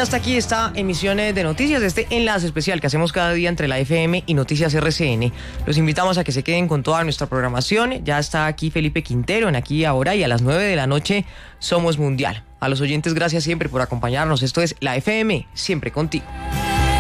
hasta aquí esta emisión de noticias, este enlace especial que hacemos cada día entre la FM y Noticias RCN. Los invitamos a que se queden con toda nuestra programación. Ya está aquí Felipe Quintero en Aquí y Ahora, y a las 9 de la noche Somos Mundial. A los oyentes, gracias siempre por acompañarnos. Esto es la FM, siempre contigo.